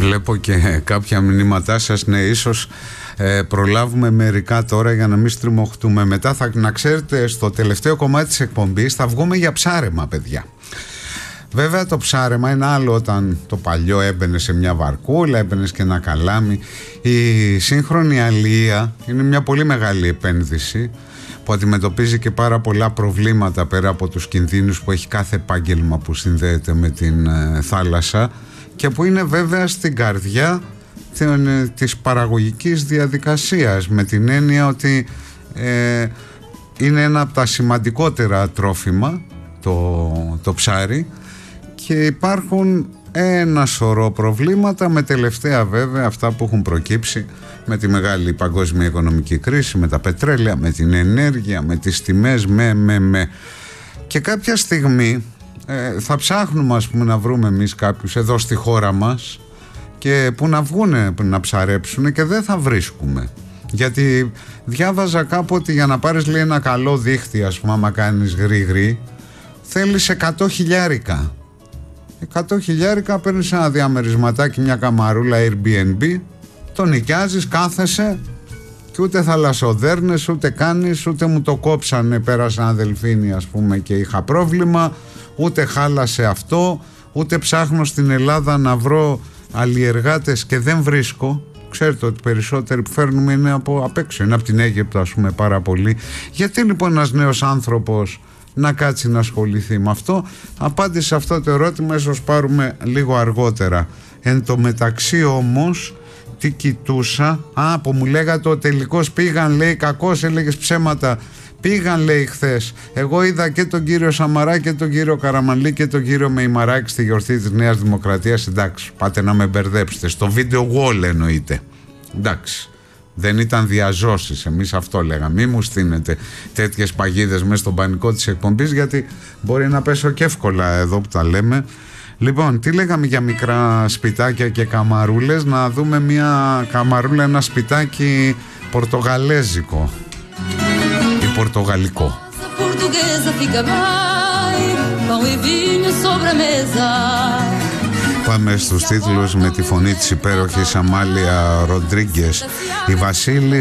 Βλέπω και κάποια μηνύματά σας. Ναι, ίσως προλάβουμε μερικά τώρα για να μην στριμωχτούμε. Μετά να ξέρετε, στο τελευταίο κομμάτι της εκπομπής θα βγούμε για ψάρεμα, παιδιά. Βέβαια το ψάρεμα είναι άλλο όταν το παλιό έμπαινε σε μια βαρκούλα, έμπαινες και ένα καλάμι. Η σύγχρονη αλία είναι μια πολύ μεγάλη επένδυση που αντιμετωπίζει και πάρα πολλά προβλήματα πέρα από τους κινδύνους που έχει κάθε επάγγελμα που συνδέεται με την θάλασσα και που είναι βέβαια στην καρδιά της παραγωγικής διαδικασίας, με την έννοια ότι είναι ένα από τα σημαντικότερα τρόφιμα το ψάρι και υπάρχουν ένα σωρό προβλήματα, με τελευταία βέβαια αυτά που έχουν προκύψει με τη μεγάλη παγκόσμια οικονομική κρίση, με τα πετρέλαια, με την ενέργεια, με τις τιμές, και κάποια στιγμή θα ψάχνουμε, ας πούμε, να βρούμε εμείς κάποιους εδώ στη χώρα μας και που να βγούνε να ψαρέψουν και δεν θα βρίσκουμε. Γιατί διάβαζα κάπου ότι για να πάρεις, λέει, ένα καλό δίχτυ, ας πούμε, άμα κάνεις γρήγορη, θέλεις 100 χιλιάρικα. 100 χιλιάρικα παίρνεις ένα διαμερισματάκι, μια καμαρούλα Airbnb, το νοικιάζεις, κάθεσαι και ούτε θαλασσοδέρνες, ούτε κάνεις, ούτε μου το κόψανε, πέρασα ένα δελφίνι, ας πούμε, και είχα πρόβλημα, ούτε χάλασε αυτό, ούτε ψάχνω στην Ελλάδα να βρω αλλιεργάτες και δεν βρίσκω. Ξέρετε ότι περισσότεροι που φέρνουμε είναι από απ' έξω, είναι από την Αίγυπτο, ας πούμε, πάρα πολύ. Γιατί λοιπόν ένας νέος άνθρωπος να κάτσει να ασχοληθεί με αυτό? Απάντηση σε αυτό το ερώτημα ίσως πάρουμε λίγο αργότερα. Εν τω μεταξύ όμως, τι κοιτούσα, που μου λέγατε ο τελικός πήγαν, λέει, κακώς, έλεγες ψέματα. Πήγαν, λέει, χθες. Εγώ είδα και τον κύριο Σαμαρά και τον κύριο Καραμανλή και τον κύριο Μεϊμαράκη στη γιορτή της Νέας Δημοκρατίας. Εντάξει, πάτε να με μπερδέψετε. Στο video wall εννοείται. Εντάξει. Δεν ήταν διαζώσεις, εμείς αυτό λέγαμε. Μη μου στείνετε τέτοιες παγίδες μέσα στον πανικό της εκπομπής, γιατί μπορεί να πέσω και εύκολα εδώ που τα λέμε. Λοιπόν, τι λέγαμε για μικρά σπιτάκια και καμαρούλες? Να δούμε μια καμαρούλα, ένα σπιτάκι πορτογαλέζικο ή πορτογαλικό. Πάμε στους τίτλους με τη φωνή της υπέροχης Αμάλια Ροντρίγκες. Η Βασίλη